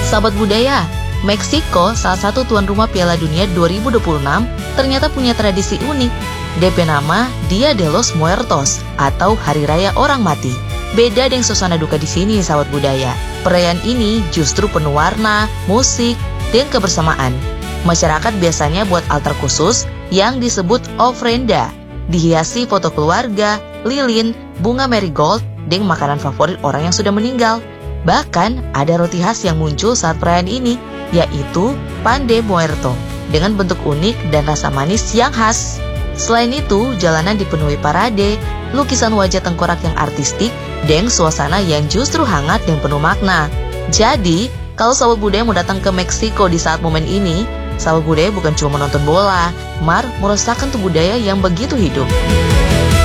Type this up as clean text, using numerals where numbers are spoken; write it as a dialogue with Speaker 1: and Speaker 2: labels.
Speaker 1: Sahabat budaya, Meksiko, salah satu tuan rumah Piala Dunia 2026, ternyata punya tradisi unik. DP nama Dia de los Muertos atau Hari Raya Orang Mati. Beda dengan suasana duka di sini, sahabat budaya. Perayaan ini justru penuh warna, musik, dan kebersamaan. Masyarakat biasanya buat altar khusus yang disebut ofrenda, dihiasi foto keluarga, lilin, bunga marigold, dan makanan favorit orang yang sudah meninggal. Bahkan ada roti khas yang muncul saat perayaan ini, yaitu pan de muerto, dengan bentuk unik dan rasa manis yang khas. Selain itu, jalanan dipenuhi parade, lukisan wajah tengkorak yang artistik, dan suasana yang justru hangat dan penuh makna. Jadi, kalau sahabat budaya mau datang ke Meksiko di saat momen ini, sahabat budaya bukan cuma menonton bola, merasakan tuh budaya yang begitu hidup.